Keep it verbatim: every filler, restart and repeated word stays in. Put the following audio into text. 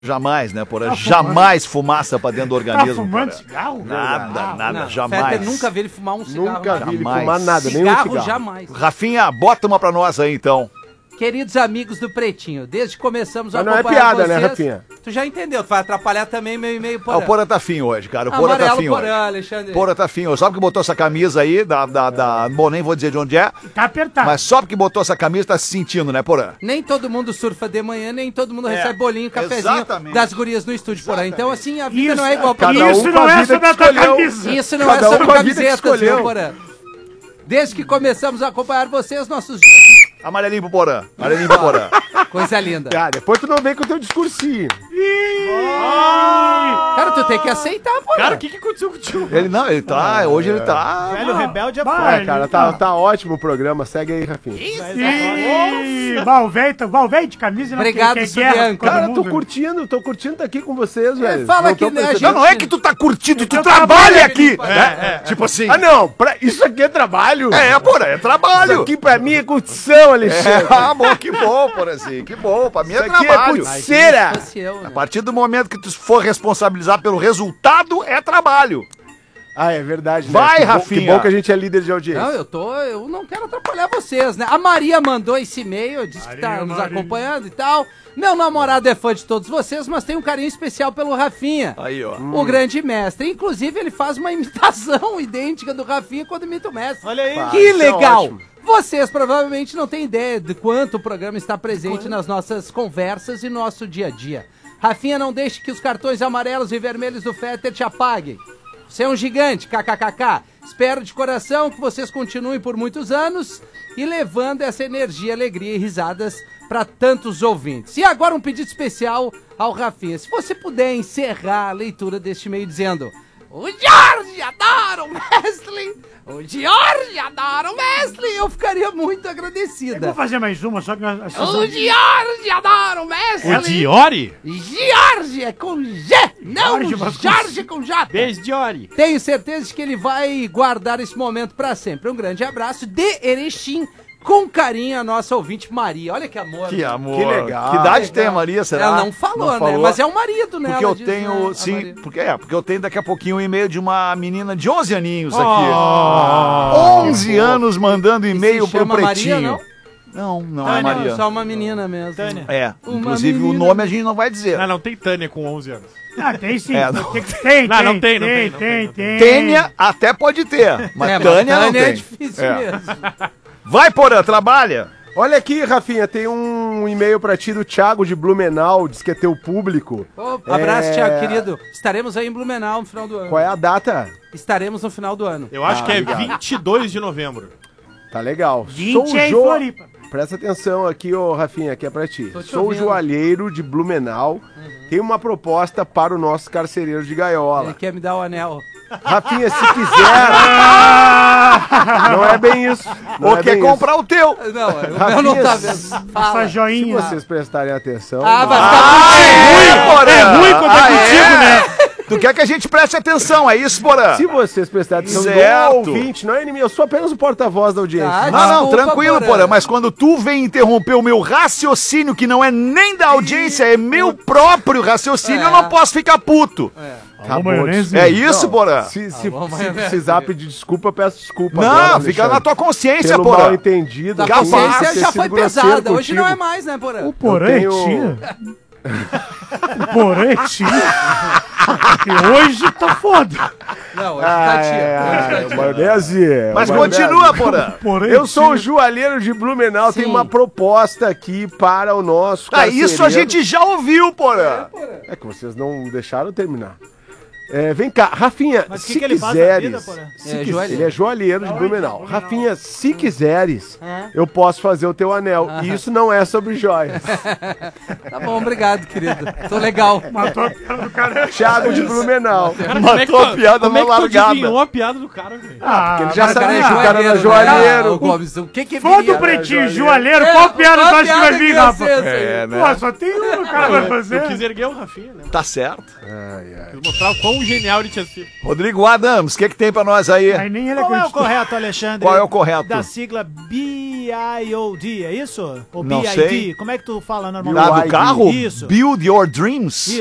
Jamais, né, Porã? Tá Jamais fumaça pra dentro do organismo. Tá fumando Porã. cigarro? Nada, Não, nada, não. jamais. Fetter nunca vi ele fumar um cigarro. Nunca vi ele Jamais. fumar nada, nem um Cigarro cigarro. jamais. Rafinha, bota uma pra nós aí, então. Queridos amigos do Pretinho, desde que começamos a Mas não é acompanhar piada, né, vocês... Rafinha? Tu já entendeu, tu vai atrapalhar também meu e-mail Ah, Porã. o Porã tá fim hoje, cara. O Porã tá Amarelo fim Porã, hoje. Alexandre. Porã tá fim hoje. Só porque botou essa camisa aí, da, da, da... Bom, nem vou dizer de onde é, Tá apertado. mas só porque botou essa camisa tá se sentindo, né, Porã? Nem todo mundo surfa de manhã, nem todo mundo É, recebe bolinho, cafezinho exatamente. das gurias no estúdio Porã. Então, assim, a vida Isso, não é igual pra cada um isso com não a é vida sobre que a tua escolheu. camisa. Isso não Cada é um sobre com a vida que camisetas, viu, escolheu. Porã? Desde que começamos a acompanhar vocês, nossos dias... Amarelinho pro Porã. Amarelinho pro Porã. Coisa linda. Ah, depois tu não vem com o teu discursinho. Cara, tu tem que aceitar, Porã. Cara, o que, que aconteceu contigo? Ele não, ele tá... Hoje ele tá... Velho rebelde é Vai, foda. Ah, cara, tá, tá ótimo o programa. Segue aí, Rafinha. Ih, Valverde, Valverde de camisa. não, Obrigado, que- que guerra Subianco. com todo Cara, tô mundo. curtindo, tô curtindo tá aqui com vocês, velho. fala Não que, tô né, a percebendo. gente- Não, não é que tu tá curtindo, tu Eu trabalha trabalho, aqui, é, né? Tipo assim... Ah, não, pra... isso aqui é trabalho. É, Porã, é Isso trabalho. aqui pra mim é curtição, É, Alexandre. ah, bom, que bom, Porazinho, que bom. Pra mim é Isso aqui é trabalho. curtição. Cera. Se fosse eu, né? A partir do momento que tu for responsabilizar pelo resultado, é trabalho. Ah, é verdade, né? Vai, que bom, Rafinha. Que bom que a gente é líder de audiência. Não, eu tô. Eu não quero atrapalhar vocês, né? A Maria mandou esse e-mail, disse que tá Maria, nos Maria. acompanhando e tal. Meu namorado é fã de todos vocês, mas tem um carinho especial pelo Rafinha. Aí, ó. O grande mestre. Inclusive, ele faz uma imitação idêntica do Rafinha quando imita o mestre. Olha aí. Que isso é legal! ótimo. Vocês provavelmente não têm ideia de quanto o programa está presente nas nossas conversas e nosso dia a dia. Rafinha, não deixe que os cartões amarelos e vermelhos do Fetter te apaguem. Você é um gigante, kkkk. Espero de coração que vocês continuem por muitos anos e levando essa energia, alegria e risadas para tantos ouvintes. E agora um pedido especial ao Rafinha. Se você puder encerrar a leitura deste e-mail dizendo: o Jorge adora o Mestre! O Jorge adora o Mestre! Eu ficaria muito Eu agradecida. vou fazer mais uma, só que nós... O Jorge adora o Mestre! O Diori? Jorge é com G, não Jorge Jorge, Vasconcelos. com J. Beijo, Diori. Tenho certeza de que ele vai guardar esse momento pra sempre. Um grande abraço de Erechim, com carinho a nossa ouvinte Maria. Olha que amor. Que amor. Que legal. Que idade Legal. tem a Maria, será? Ela não falou, né? Mas é o marido, né? Porque Ela eu diz, tenho, né, a sim, Maria. porque é, porque eu tenho daqui a pouquinho um e-mail de uma menina de onze aninhos aqui. Oh, onze anos mandando e-mail se pro chama Pretinho. Maria, não, não Ah, é não, Maria. só uma menina mesmo. Tânia. É, Uma inclusive o menina. nome a gente não vai dizer. Ah, não tem Tânia com onze anos. Ah, tem sim. É, não. Tem, tem, Não, não tem, não tem, tem, não tem, tem, tem. Tênia até pode ter, mas É, mas Tânia não tem. é difícil É. mesmo. Vai, Porã, trabalha. Olha aqui, Rafinha, tem um e-mail pra ti do Thiago de Blumenau, diz que é teu público. Ô, abraço, É, Thiago, querido. Estaremos aí em Blumenau no final do ano. Qual é a data? Estaremos no final do ano. Eu acho Ah, que é obrigado. vinte e dois de novembro. Tá legal. vinte é em Jo- Floripa. Presta atenção aqui, ô Rafinha, que é pra ti. Tô te Sou ouvindo. joalheiro de Blumenau. Tem uma proposta para o nosso carcereiro de gaiola. Ele quer me dar o anel. Rafinha, se quiser. Não é bem isso. Não Ou é quer bem comprar o teu. Não, o meu não tá vendo. Essa Fala. isso. joinha. Se vocês prestarem atenção. Ah, vai Ah, é, Porã. É ruim quando é Ah, contigo, né? Tu quer que a gente preste atenção, é isso, Porã? Se vocês prestarem atenção Certo. no ouvinte, não é inimigo, eu sou apenas o porta-voz da audiência. Ah, Não, não, Desculpa, tranquilo, Porã. Porã, mas quando tu vem interromper o meu raciocínio, que não é nem da audiência, é meu próprio raciocínio, É. eu não posso ficar puto. Acabou. maionese. É isso, Porã? Se, se, Alô, se maionese. precisar pedir desculpa, eu peço desculpa. Não, agora, fica Alexandre. na tua consciência, Pelo Porã. mal entendido. A Capaz de consciência ter já sido foi grosseiro pesada. Hoje não é contigo. mais, né, Porã? O Porã Eu é tenho- tia. O Porã é tia. E hoje tá foda. Não, hoje tá Ai, tia. ai, ai, maionese. Mas maionese. continua, Porã. Porã é Eu sou o tia. joalheiro de Blumenau, tem Sim. uma proposta aqui para o nosso Ah, isso a carcereiro. gente já ouviu, Porã. É que vocês não deixaram eu terminar. É, vem cá, Rafinha, Mas o que se que ele faz na quiseres... vida, Porã? se É, quis- joalheiro. Ele é joalheiro de Blumenau. Rafinha, se quiseres, É. eu posso fazer o teu anel. Aham. E isso não é sobre joias. Tá bom, obrigado, querido. Tô legal. Matou a piada do cara. Thiago de Blumenau. Matou a piada Como é na que tu largada. adivinhou a piada do cara, velho? Ah, Ele já Mas o cara sabia é que o cara era né? Ah, joalheiro. o Gomes, o que que Fã do viria? Pretinho, joalheiro. joalheiro, qual piada tu Qual acha que vai piada vir, que ia Rafa? ser essa aí? É, né? Pô, só tem uma que o cara vai fazer. Eu quis erguer o Rafinha, né? Tá certo. Ai, ai. Quis mostrar o quão tão genial ele tinha sido. Rodrigo Adams, o que, que tem pra nós aí? Aí nem ele Qual é o acreditou. correto, Alexandre? Qual é o correto? Da sigla B I O D, é isso? Ou Não B I D? sei. Como é que tu fala normalmente? Lá do carro? Isso. Build Your Dreams?